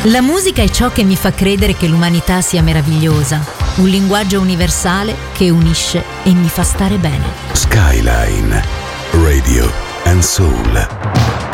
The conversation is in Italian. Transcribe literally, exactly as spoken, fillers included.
La musica è ciò che mi fa credere che l'umanità sia meravigliosa, un linguaggio universale che unisce e mi fa stare bene. Skyline Radio and Soul.